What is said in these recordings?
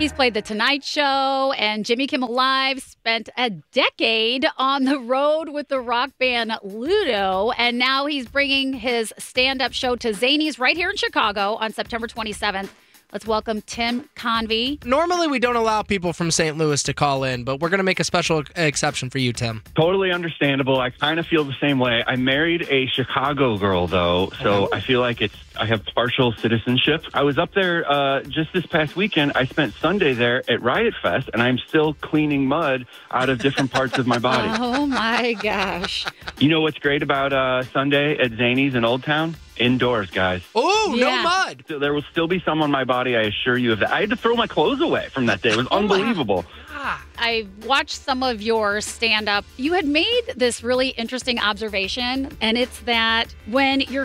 He's played The Tonight Show and Jimmy Kimmel Live, spent a decade on the road with the rock band Ludo, and now he's bringing his stand-up show to Zanies right here in Chicago on September 27th. Let's welcome Tim Convey. Normally, we don't allow people from St. Louis to call in, but we're going to make a special exception for you, Tim. Totally understandable. I kind of feel the same way. I married a Chicago girl, though, so I feel like I have partial citizenship. I was up there just this past weekend. I spent Sunday there at Riot Fest, and I'm still cleaning mud out of different parts of my body. Oh, my gosh. You know what's great about Sunday at Zanies in Old Town? Indoors, guys. Oh, Yeah. no mud. So there will still be some on my body, I assure you of that. I had to throw my clothes away from that day. It was unbelievable. I watched some of your stand-up. You had made this really interesting observation, and it's that when you're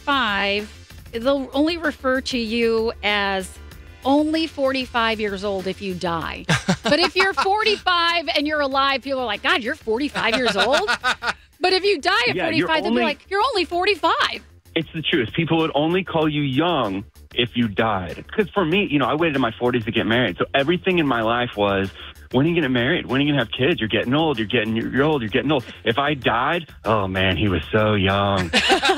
45, they'll only refer to you as only 45 years old if you die. But if you're 45 and you're alive, people are like, God, you're 45 years old? But if you die at 45, they'll be like, you're only 45. It's the truth. People would only call you young if you died. Because for me, I waited in my 40s to get married. So everything in my life was, when are you getting married? When are you going to have kids? You're getting old. You're getting old. If I died, oh, man, he was so young.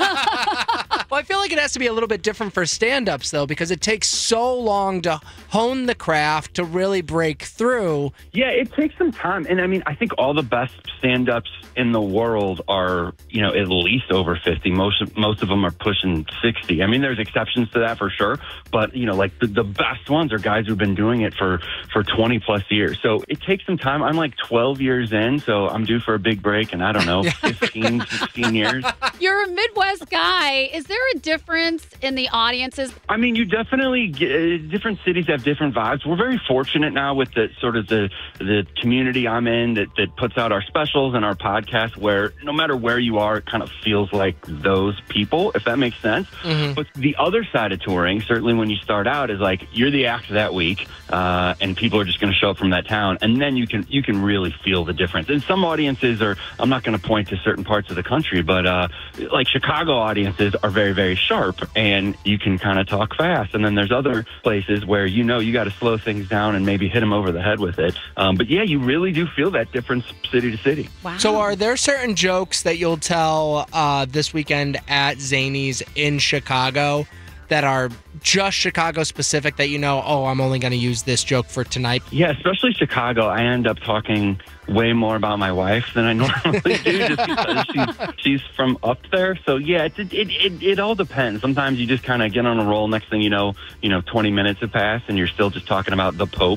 Well, I feel like it has to be a little bit different for stand-ups, though, because it takes so long to hone the craft, to really break through. Yeah, it takes some time. And, I think all the best stand-ups in the world are, at least over 50. Most of them are pushing 60. There's exceptions to that for sure. But, like the best ones are guys who've been doing it for 20-plus years. So it takes some time. I'm like 12 years in, so I'm due for a big break in, 15, 16 years. You're a Midwest guy. Is there a difference in the audiences? You definitely get, different cities have different vibes. We're very fortunate now with the sort of the community I'm in that puts out our specials and our podcast, where no matter where you are, it kind of feels like those people, if that makes sense. Mm-hmm. But the other side of touring, certainly when you start out, is like you're the act that week, and people are just going to show up from that town, and then you can really feel the difference. And some audiences are, I'm not going to point to certain parts of the country, but like Chicago audiences are very, very sharp, and you can kind of talk fast. And then there's other places where you got to slow things down and maybe hit them over the head with it. But yeah, you really do feel that difference city to city. Wow. So are there certain jokes that you'll tell this weekend at Zanies in Chicago that are just Chicago specific that I'm only going to use this joke for tonight? Yeah, especially Chicago. I end up talking way more about my wife than I normally do, just because she's from up there. So yeah, it all depends. Sometimes you just kind of get on a roll. Next thing you know, 20 minutes have passed and you're still just talking about the Pope.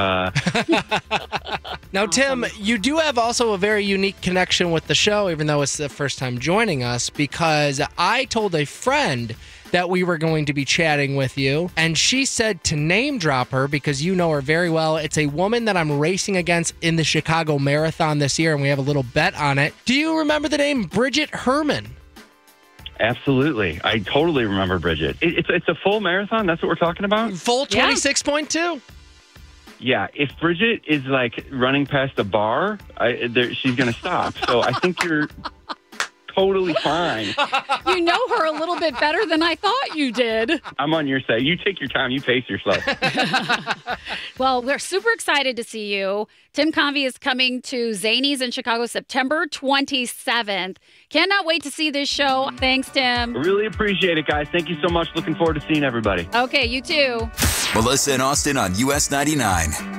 Now, Tim, you do have also a very unique connection with the show, even though it's the first time joining us, because I told a friend that we were going to be chatting with you, and she said to name drop her because you know her very well. It's a woman that I'm racing against in the Chicago Marathon this year, and we have a little bet on it. Do you remember the name Bridget Herman? Absolutely. I totally remember Bridget. It's a full marathon? That's what we're talking about? Full 26.2? Yeah, if Bridget is like running past a bar, she's going to stop. So I think you're totally fine. You know her a little bit better than I thought you did. I'm on your side. You take your time. You pace yourself. Well, we're super excited to see you. Tim Convey is coming to Zanies in Chicago September 27th. Cannot wait to see this show. Thanks, Tim. Really appreciate it, guys. Thank you so much. Looking forward to seeing everybody. Okay, you too. Melissa and Austin on US 99.